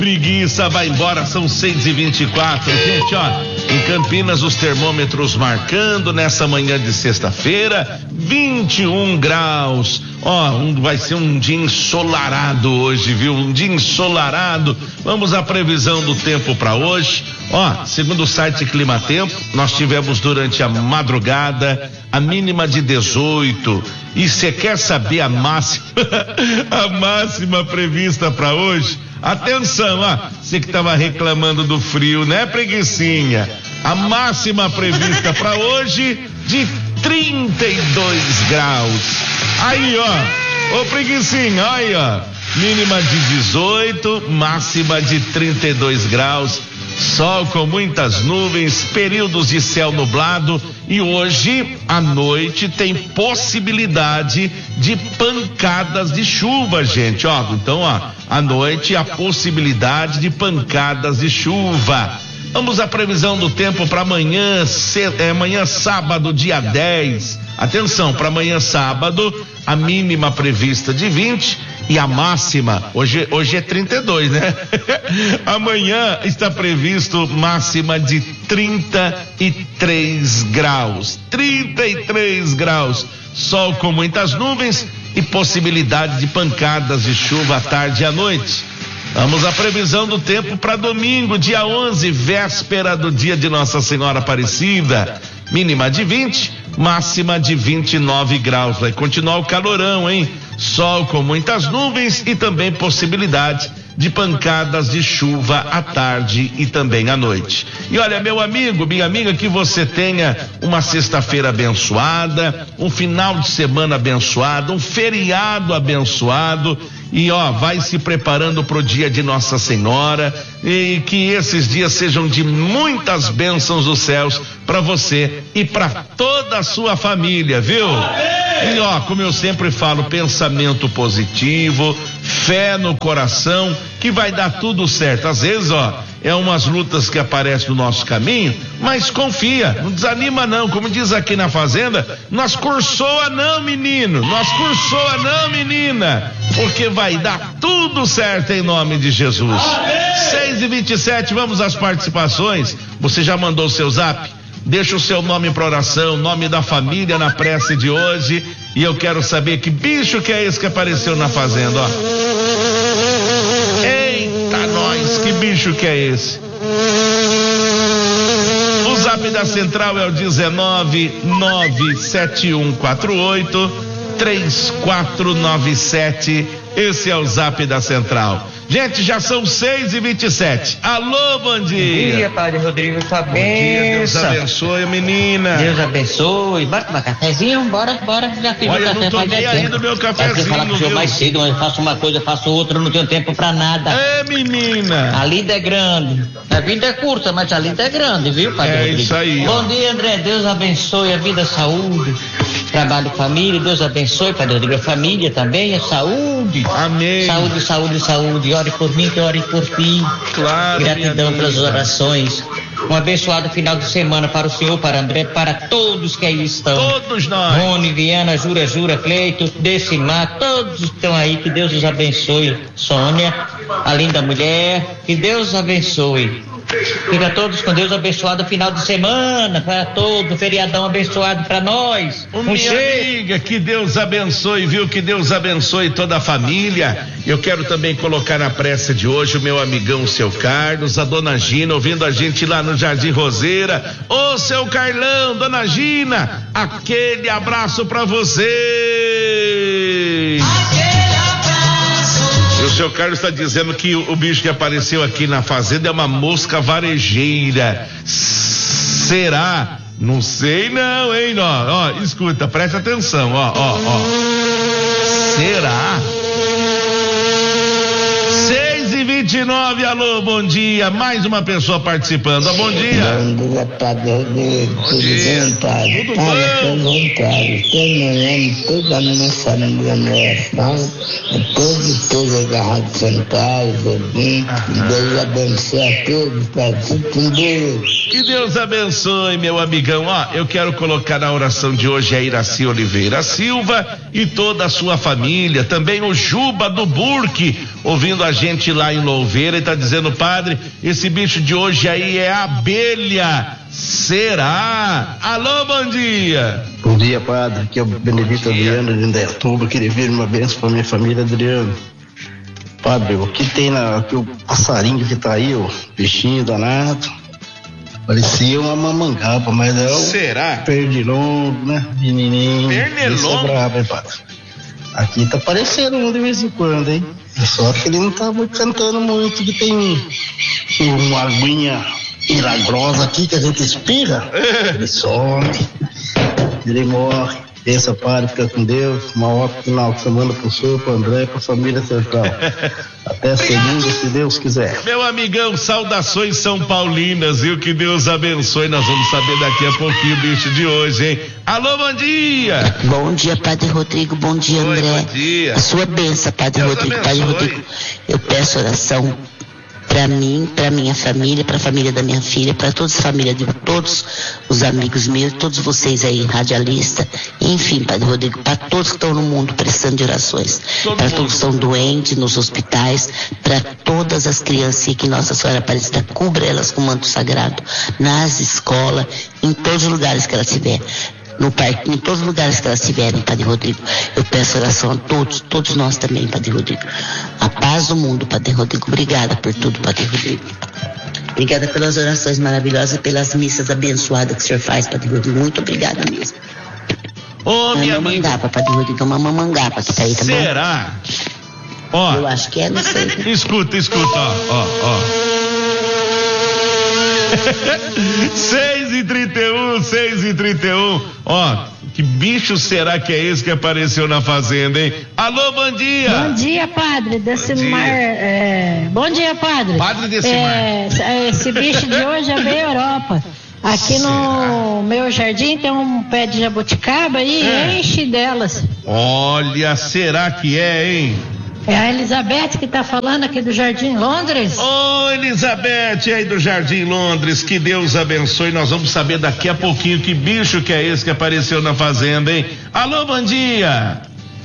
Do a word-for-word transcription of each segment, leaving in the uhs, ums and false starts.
Preguiça vai embora, são seis e vinte e quatro. Gente, ó, em Campinas os termômetros marcando nessa manhã de sexta-feira vinte e um graus. Ó, um, vai ser um dia ensolarado hoje, viu? Um dia ensolarado. Vamos à previsão do tempo para hoje. Ó, segundo o site Climatempo, nós tivemos durante a madrugada a mínima de dezoito. E você quer saber a máxima? A máxima prevista para hoje? Atenção, ó, você que estava reclamando do frio, né, preguicinha? A máxima prevista para hoje de trinta e dois graus. Aí, ó, ô preguicinha, aí, ó, mínima de dezoito, máxima de trinta e dois graus. Sol com muitas nuvens, períodos de céu nublado, e hoje à noite tem possibilidade de pancadas de chuva, gente, ó. Então, ó, à noite a possibilidade de pancadas de chuva. Vamos à previsão do tempo para amanhã, é, amanhã sábado, dia dez. Atenção, para amanhã sábado, a mínima prevista de vinte e a máxima, hoje, hoje é trinta e dois, né? Amanhã está previsto máxima de trinta e três graus. trinta e três graus. Sol com muitas nuvens e possibilidade de pancadas de chuva à tarde e à noite. Vamos à previsão do tempo para domingo, dia onze, véspera do dia de Nossa Senhora Aparecida. Mínima de vinte, máxima de vinte e nove graus. Vai continuar o calorão, hein? Sol com muitas nuvens e também possibilidade de pancadas de chuva à tarde e também à noite. E olha, meu amigo, minha amiga, que você tenha uma sexta-feira abençoada, um final de semana abençoado, um feriado abençoado. E ó, vai se preparando pro dia de Nossa Senhora, e que esses dias sejam de muitas bênçãos dos céus para você e para toda a sua família, viu? E ó, como eu sempre falo, pensamento positivo, fé no coração, que vai dar tudo certo. Às vezes, ó, é umas lutas que aparecem no nosso caminho, mas confia, não desanima não, como diz aqui na fazenda, nós cursoa não, menino, nós cursoa não, menina, porque vai dar tudo certo em nome de Jesus. seis e vinte e sete, vamos às participações. Você já mandou o seu zap? Deixa o seu nome para oração, nome da família na prece de hoje, e eu quero saber que bicho que é esse que apareceu na fazenda, ó. Eita nós, que bicho que é esse? O zap da central é o dezenove nove sete um quatro oito três quatro nove sete. Esse é o zap da central. Gente, já são seis e vinte e sete. Alô, bom dia. Bom dia, Padre Rodrigo, sua bom dia, Deus abençoe, menina. Deus abençoe. Bora tomar cafezinho? Bora, bora. Já fiz Olha, o café. eu não tomei ainda o meu cafezinho. Eu falar com o senhor mais cedo, mas eu faço uma coisa, faço outra, não tenho tempo pra nada. É, menina. A lida é grande. A vida é curta, mas a lida é grande, viu, Padre É Rodrigo? isso aí. Bom dia, André. Deus abençoe a vida, a saúde, trabalho, família. Deus abençoe, Padre Rodrigo, a família também, a saúde. Amém. Saúde, saúde, saúde. Ore por mim, que ore por ti. Claro. Gratidão pelas orações. Um abençoado final de semana para o senhor, para André, para todos que aí estão. Todos nós. Rony, Viana, Jura, Jura, Cleito, Decimar, todos estão aí. Que Deus os abençoe. Sônia, a linda mulher. Que Deus os abençoe. Fica todos com Deus, abençoado final de semana para todos, feriadão abençoado para nós. Um minha cheio. Amiga, que Deus abençoe, viu? Que Deus abençoe toda a família. Eu quero também colocar na prece de hoje o meu amigão, seu Carlos, a dona Gina, ouvindo a gente lá no Jardim Roseira. Ô, seu Carlão, dona Gina, aquele abraço para você. E o seu Carlos está dizendo que o, o bicho que apareceu aqui na fazenda é uma mosca varejeira. Será? Não sei não, hein? Ó, ó, escuta, presta atenção, ó, ó, ó. Será? seis e vinte e nove, alô, bom dia. Mais uma pessoa participando. Ó, bom dia. Bom dia, Padre Rodrigo. Bom Tudo dia. bem, Padre? Tudo Padre, bom? perguntar. Terminando toda a minha família no oração, todos, todos da Rádio Central, ouvintes. Que Deus abençoe a todos, Padre. Fique com Deus. Que Deus abençoe, meu amigão. Ó, eu quero colocar na oração de hoje a Iraci Oliveira Silva e toda a sua família. Também o Juba do Burque, ouvindo a gente lá em Lourdes. Olveira e tá dizendo, padre, esse bicho de hoje aí é abelha. Será? Alô, bom dia. Bom dia, padre. Aqui é o Benedito Adriano de Indaiatuba. Queria vir uma bênção para minha família, Adriano. Padre, o que tem na, aqui, o passarinho que tá aí, o bichinho danado, parecia uma mamangaba, mas é um Será? pernilongo, né? Menininho. Pernilongo? Isso é brabo, hein, padre? Aqui tá parecendo um de vez em quando, hein? Só que ele não tá muito cantando muito, que tem uma aguinha milagrosa aqui que a gente espirra, ele some, ele morre. Pensa, padre, fica com Deus. Uma ótima final de semana pro senhor, pro André, pra família central. Até segunda, se Deus quiser. Meu amigão, saudações São Paulinas, viu? Que Deus abençoe. Nós vamos saber daqui a pouquinho o bicho de hoje, hein? Alô, bom dia! Bom dia, Padre Rodrigo. Bom dia, Oi, André. bom dia. A sua bênção, Padre Deus Rodrigo. abençoe. Padre Rodrigo, eu peço oração para mim, para minha família, para a família da minha filha, para todas as famílias de todos os amigos meus, todos vocês aí, radialistas, enfim, Padre Rodrigo, para todos que estão no mundo precisando de orações, para todos que estão doentes nos hospitais, para todas as crianças que Nossa Senhora Aparecida cubra elas com manto sagrado, nas escolas, em todos os lugares que elas estiverem. No parque, em todos os lugares que elas estiverem, Padre Rodrigo. Eu peço oração a todos, todos nós também, Padre Rodrigo. A paz do mundo, Padre Rodrigo. Obrigada por tudo, Padre Rodrigo. Obrigada pelas orações maravilhosas, pelas missas abençoadas que o senhor faz, Padre Rodrigo. Muito obrigada mesmo. Ô, é minha uma amiga. mangapa, Padre Rodrigo. É uma mamangapa que tá aí, tá bom? Será? Ó, Eu acho que é, não sei. escuta, escuta, ó, ó, ó. seis e trinta e um, seis e trinta e um. Ó, que bicho será que é esse que apareceu na fazenda, hein? Alô, bom dia. Bom dia, padre. Decimar. dia. É... Bom dia, padre. Padre Decimar. É, esse bicho de hoje é bem Europa. Aqui no meu jardim tem um pé de jabuticaba e É. enche delas. Olha, será que é, hein? É a Elizabeth que tá falando aqui do Jardim Londres. Ô, Elizabeth aí do Jardim Londres, que Deus abençoe. Nós vamos saber daqui a pouquinho que bicho que é esse que apareceu na fazenda, hein? Alô, bom dia.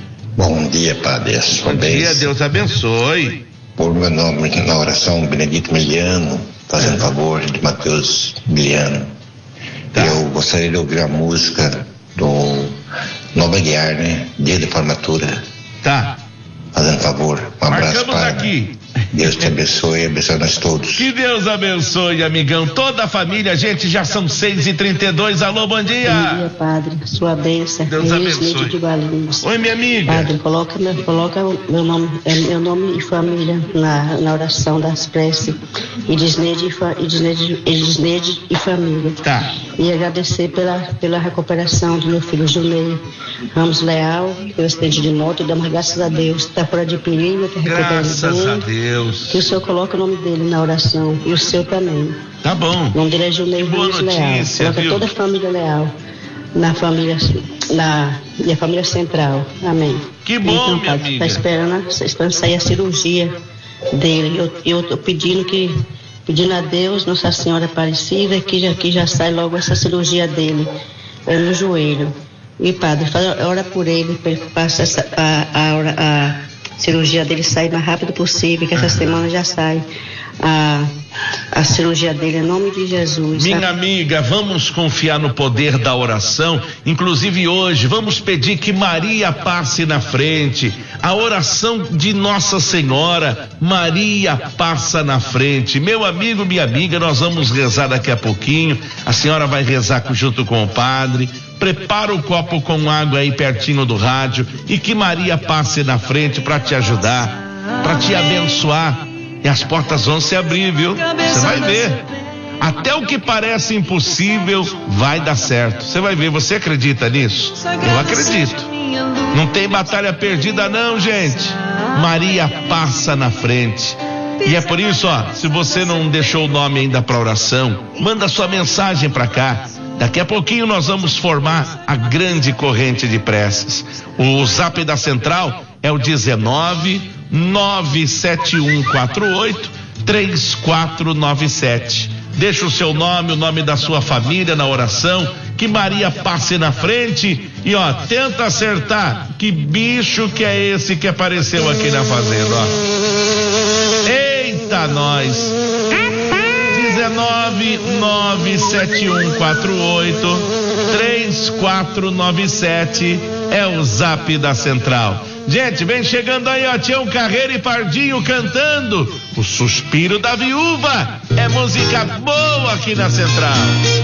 Bom dia, padre. Bom dia, Deus abençoe. Por meu nome na oração, Benedito Miliano, fazendo favor de Mateus Miliano. Tá. Eu gostaria de ouvir a música do Nova Guiar, né? Dia de formatura. Tá. Fazendo favor. Um abraço, Marcamos padre. aqui. Deus te abençoe e abençoe nós todos. Que Deus abençoe, amigão. Toda a família, gente, já são seis e trinta e dois. Alô, bom dia. Bom dia, padre. Sua bênção. Deus abençoe. De Valinhos. Oi, minha amiga. Padre, coloca, meu, coloca o meu nome, é, meu nome e família na, na oração das preces. E Disneide e, fa, e, Disneide, e, Disneide e família. Tá. E agradecer pela, pela recuperação do meu filho Junei Ramos Leal, pelo acidente de moto. Damos graças a Deus. Está fora de perigo, está recuperando Graças bem. a Deus. Que o Senhor coloque o nome dele na oração. E o seu também. Tá bom. O nome dele é Junei Que boa Ramos Leal. notícia, Coloca viu? toda a família Leal na família, na minha família central. Amém. Que bom, então, minha padre, amiga. Tá esperando, tá esperando sair a cirurgia dele. Eu, eu tô pedindo que, pedindo a Deus, Nossa Senhora Aparecida, que já, que já sai logo essa cirurgia dele, é no joelho. E padre, faz, ora por ele, para ele passar essa, a, a, a cirurgia dele sair o mais rápido possível, que essa semana já sai a, a cirurgia dele, em nome de Jesus. Minha tá? amiga, vamos confiar no poder da oração. Inclusive hoje, vamos pedir que Maria passe na frente. A oração de Nossa Senhora, Maria passa na frente. Meu amigo, minha amiga, nós vamos rezar daqui a pouquinho. A senhora vai rezar junto com o padre. Prepara o copo com água aí pertinho do rádio e que Maria passe na frente para te ajudar, para te abençoar. E as portas vão se abrir, viu? Você vai ver. Até o que parece impossível vai dar certo. Você vai ver. Você acredita nisso? Eu acredito. Não tem batalha perdida não, gente. Maria passa na frente. E é por isso, ó, se você não deixou o nome ainda para oração, manda sua mensagem para cá. Daqui a pouquinho nós vamos formar a grande corrente de preces. O zap da central é o dezenove, nove sete um quatro oito, três quatro nove sete. Deixa o seu nome, o nome da sua família na oração, que Maria passe na frente e ó, tenta acertar que bicho que é esse que apareceu aqui na fazenda, ó. Ei! Eita, nós. dezenove nove sete um quatro oito três quatro nove sete é o zap da Central. Gente, vem chegando aí, ó, Tião Carreira e Pardinho cantando O Suspiro da Viúva. É música boa aqui na Central.